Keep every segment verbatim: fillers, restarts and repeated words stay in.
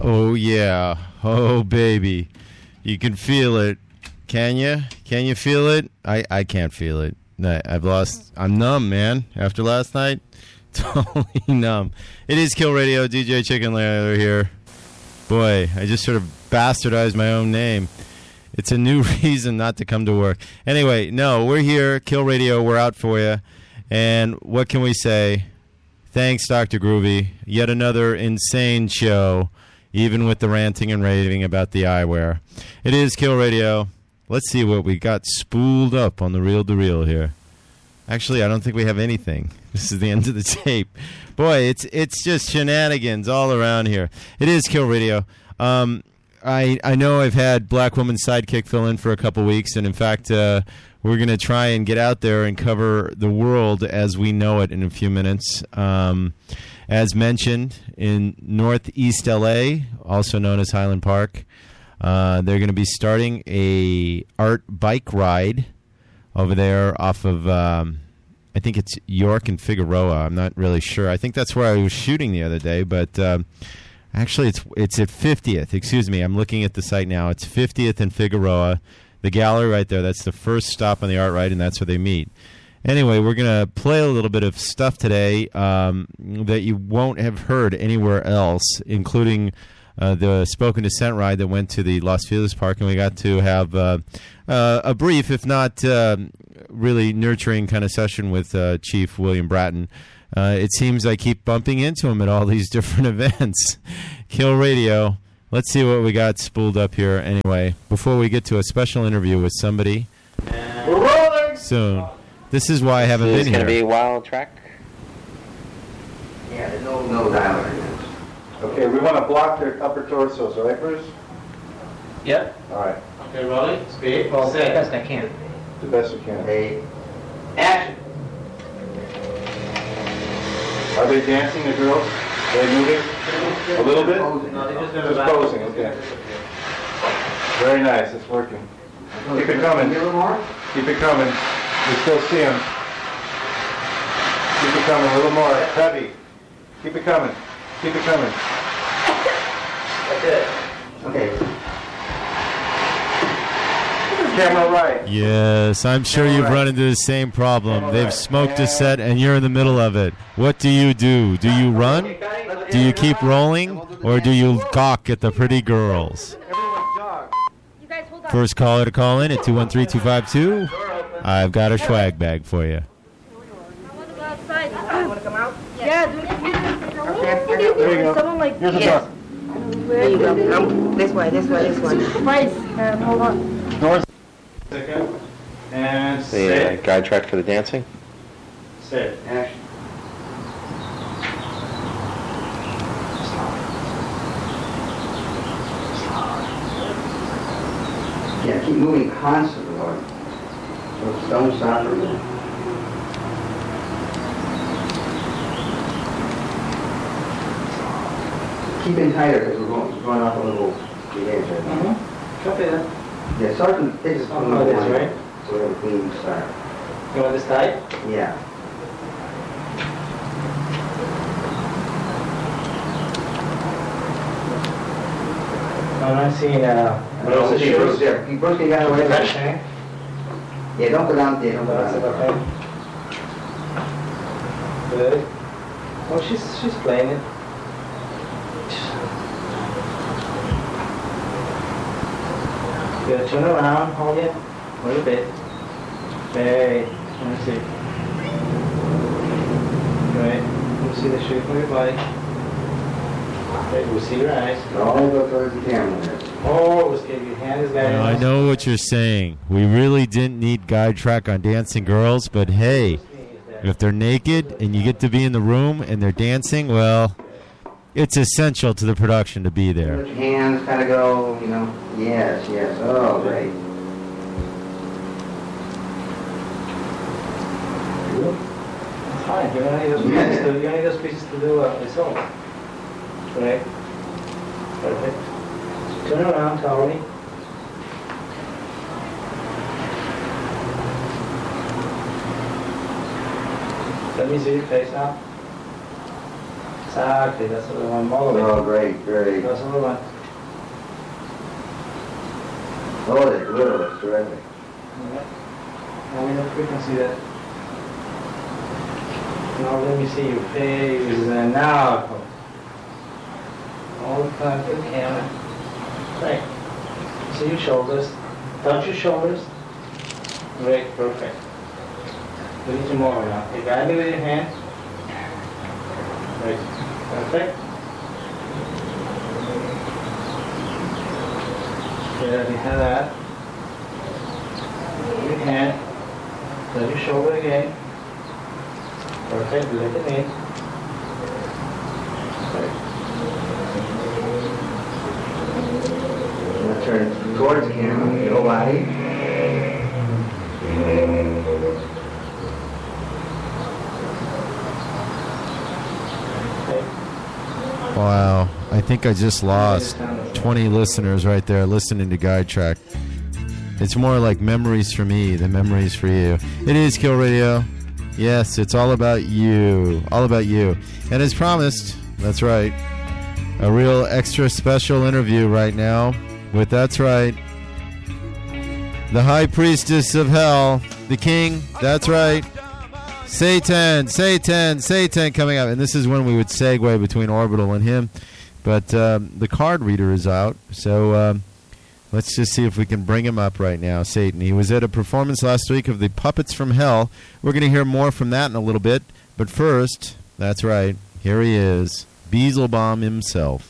Oh, yeah. Oh, baby. You can feel it. Can you? Can you feel it? I, I can't feel it. I, I've lost. I'm numb, man. After last night, totally numb. It is Kill Radio. D J Chicken Layler here. Boy, I just sort of bastardized my own name. It's a new reason not to come to work. Anyway, no, we're here. Kill Radio. We're out for you. And what can we say? Thanks, Doctor Groovy. Yet another insane show, even with the ranting and raving about the eyewear. It is Kill Radio. Let's see what we got spooled up on the reel-to-reel here. Actually, I don't think we have anything. This is the end of the tape. Boy, it's it's just shenanigans all around here. It is Kill Radio. Um, I I know I've had Black Woman Sidekick fill in for a couple weeks, and in fact, uh, we're going to try and get out there and cover the world as we know it in a few minutes. Um, as mentioned, in Northeast L A, also known as Highland Park, uh, they're going to be starting a art bike ride over there off of, um, I think it's York and Figueroa. I'm not really sure. I think that's where I was shooting the other day, but um, actually it's it's at fiftieth. Excuse me, I'm looking at the site now. It's fiftieth and Figueroa. The gallery right there, that's the first stop on the art ride, and that's where they meet. Anyway, we're going to play a little bit of stuff today um, that you won't have heard anywhere else, including uh, the Spoken Dissent ride that went to the Los Feliz Park, and we got to have uh, uh, a brief, if not uh, really nurturing kind of session with uh, Chief William Bratton. Uh, it seems I keep bumping into him at all these different events. Kill Radio. Let's see what we got spooled up here anyway, before we get to a special interview with somebody soon. This is why I haven't been here. Is this going to be a wild track? Yeah, there's no, no dialogue in this. Okay, we want to block their upper torsos, all right, Bruce? Yep. All right. Okay, rolling. Speed. Well, Set. best I can. The best you can. Hey, Action. Are they dancing, the girls? Are they moving? A little bit? No, they just Just posing, okay. Very nice, it's working. Keep it coming. A little more? Keep it coming. We still see them. Keep it coming, a little more. Heavy. Keep it coming. Keep it coming. That's it. Okay. Camera right. Yes, I'm sure you've run into the same problem. They've smoked a set and you're in the middle of it. What do you do? Do you run? Do you keep rolling? Or do you gawk at the pretty girls? First caller to call in at two one three, two five two. I've got a swag bag for you. I want to go outside. You want to come out? Yeah, do it. There you go. Someone like Here's the yes. book. Where you go. Come this way, this way, this way. Price. Um, hold on. North. Second. And The uh, sit. guide track for the dancing? Sit. Action. Yeah, keep moving constantly, Lord. So don't stop for a minute. Keep in tighter because we're going, going off a little the edge right now. Mm-hmm. Copy that. Yeah, Sergeant takes us Oh, oh, that's right. So we have a clean start. You want this tight? Yeah. I'm not seeing uh, Bruce's Okay, Bruce, shoes. yeah. Keep Bruce, you got away. Okay. Yeah, don't go down there, don't go That's down it, there. okay. Good. Oh, she's she's playing it. Good. Turn around, hold it a little bit. Hey, let me see. Right. Let me see the shape of your body. Okay, we'll see your eyes. Don't go towards the camera there. Oh, let's get your hand is guiding Now, I us. know what you're saying. We really didn't need guide track on dancing girls, but hey, if they're naked and you get to be in the room and they're dancing, well, it's essential to the production to be there. Let your hands kind of go, you know. Yes, yes. Oh, great. Fine, you only need those pieces to, you only need those pieces to do uh, its own. Right? Perfect. Turn around, Tony. Let me see your face now. Exactly, that's what we want. All the way. Oh, great, great. That's what we want. Oh, that's good, that's terrific. Okay. Now we know frequency that. Now let me see your face, and now come. All the time to the camera. Right. See your shoulders. Touch your shoulders. Great, perfect. We need you more now. Okay, guide me with your hand. Right. Perfect. Okay, let me have that. Your hand. Touch your shoulder again. Perfect. Let it in. Right. Now turn towards the camera, your whole body. Wow, I think I just lost twenty listeners right there listening to Guide Track. It's more like memories for me than memories for you. It is Kill Radio. Yes, it's all about you. All about you. And as promised, that's right, a real extra special interview right now with, that's right, the High Priestess of Hell, the King, that's right, Satan, Satan, Satan coming up. And this is when we would segue between Orbital and him. But um, the card reader is out, so um, let's just see if we can bring him up right now. Satan. He was at a performance last week of the Puppets from Hell. We're going to hear more from that in a little bit. But first, that's right, here he is, Beelzebub himself.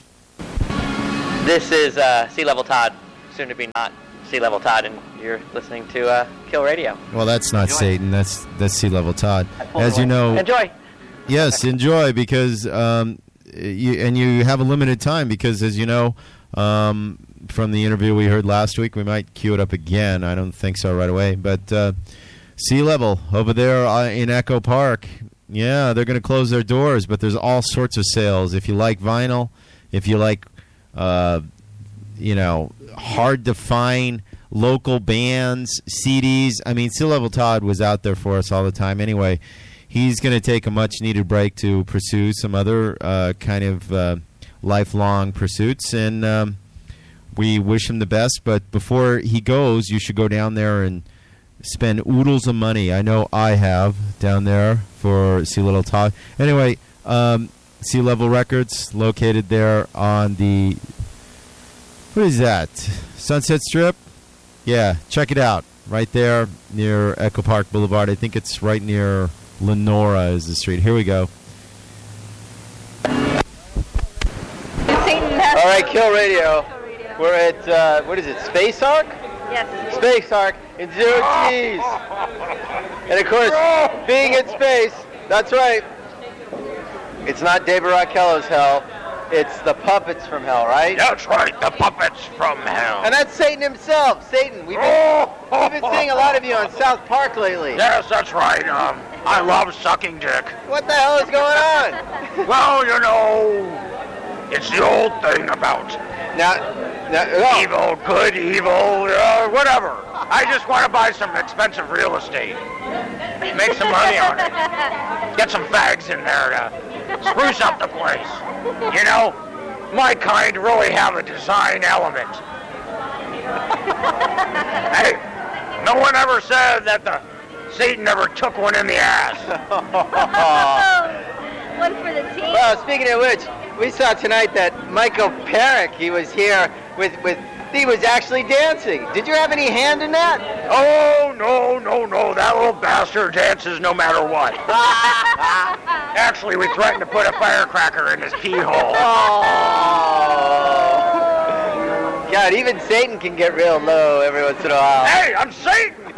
This is uh, Sea Level Todd, soon to be not Sea Level Todd, and you're listening to uh, Kill Radio. Well, that's not enjoy. Satan. That's that's Sea Level Todd. As you know, enjoy. Yes, enjoy because um, you, and you have a limited time because, as you know, um, from the interview we heard last week, we might cue it up again. I don't think so right away, but uh, Sea Level over there uh, in Echo Park. Yeah, they're going to close their doors, but there's all sorts of sales. If you like vinyl, if you like, uh, you know, hard to find local bands, C Ds. I mean, Sea Level Todd was out there for us all the time. Anyway, he's going to take a much-needed break to pursue some other uh, kind of uh, lifelong pursuits, and um, we wish him the best. But before he goes, you should go down there and spend oodles of money. I know I have down there for Sea Level Todd. Anyway, um, Sea Level Records located there on the, what is that, Sunset Strip? Yeah, check it out. Right there near Echo Park Boulevard. I think it's right near Lenora is the street. Here we go. All right, Kill Radio. We're at, uh, what is it, Space Ark? Yes. Space Ark in Zero G's. And of course, being in space, that's right. It's not David Rockello's hell. It's the Puppets from Hell, right? That's right, the Puppets from Hell. And that's Satan himself. Satan, we've been, we've been seeing a lot of you on South Park lately. Yes, that's right. Um, I love sucking dick. What the hell is going on? Well, you know, it's the old thing about Now, now oh. evil, good, evil, uh, whatever. I just want to buy some expensive real estate. Make some money on it. Get some fags in there to spruce up the place. You know, my kind really have a design element. Hey, no one ever said that the Satan ever took one in the ass. One for the team. Well, speaking of which, we saw tonight that Michael Perrick, he was here with, with, he was actually dancing. Did you have any hand in that? Oh, no, no, no. That little bastard dances no matter what. Actually, we threatened to put a firecracker in his pee hole. Oh. God, even Satan can get real low every once in a while. Hey, I'm Satan!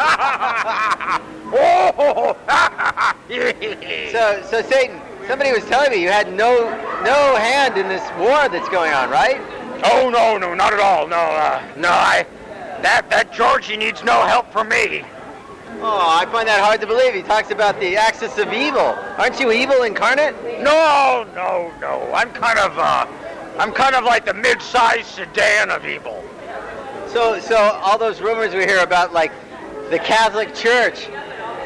Oh. so, so Satan, somebody was telling me you had no, no hand in this war that's going on, right? Oh, no, no, not at all. No, uh, no, I, that, that Georgie needs no help from me. Oh, I find that hard to believe. He talks about the axis of evil. Aren't you evil incarnate? No, no, no. I'm kind of, uh, I'm kind of like the mid-sized sedan of evil. So, so all those rumors we hear about, like, the Catholic Church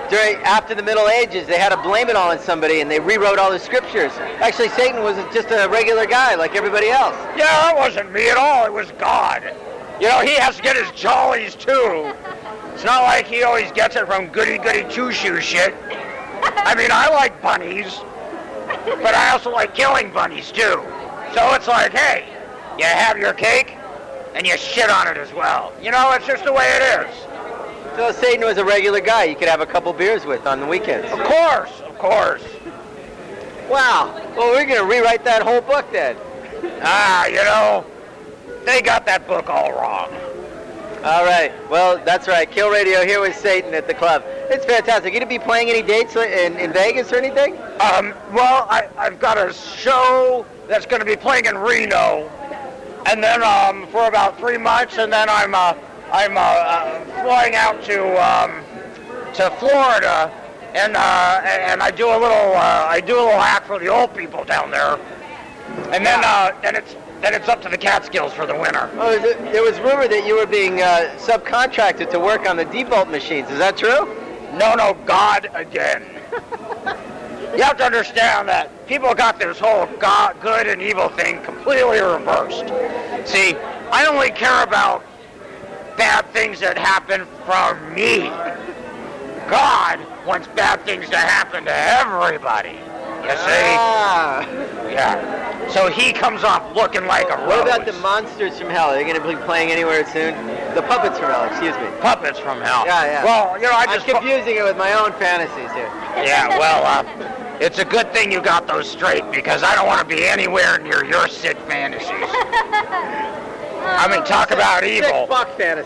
during after the Middle Ages, they had to blame it all on somebody, and they rewrote all the scriptures. Actually, Satan was just a regular guy like everybody else. Yeah, that wasn't me at all. It was God. You know, he has to get his jollies too. It's not like he always gets it from goody-goody two-shoe shit. I mean, I like bunnies, but I also like killing bunnies too. So it's like, hey, you have your cake, and you shit on it as well. You know, it's just the way it is. So Satan was a regular guy you could have a couple beers with on the weekends. Of course, of course. Wow. Well, we're going to rewrite that whole book then. Ah, you know, they got that book all wrong. All right. Well, that's right. Kill Radio here with Satan at the club. It's fantastic. You going to be playing any dates in, in Vegas or anything? Um, well, I, I've got a show that's going to be playing in Reno, and then um, for about three months, and then I'm uh, I'm uh, uh, flying out to um, to Florida, and uh, and I do a little uh, I do a little act for the old people down there, and then uh, then it's then it's up to the Catskills for the winter. Oh, is it, there was rumor that you were being uh, subcontracted to work on the debolt machines. Is that true? No, no, God again. You have to understand that people got this whole God, good and evil thing completely reversed. See, I only care about bad things that happen from me. God wants bad things to happen to everybody. You see? Ah. Yeah. So he comes off looking like a rose. What about the monsters from hell? Are they going to be playing anywhere soon? The puppets from hell, excuse me. Puppets from hell. Yeah, yeah. Well, you know, I I'm just... confusing it with my own fantasies here. Yeah, well, uh, it's a good thing you got those straight, because I don't want to be anywhere near your sick fantasies. I mean, talk about evil. Sick fuck fantasies.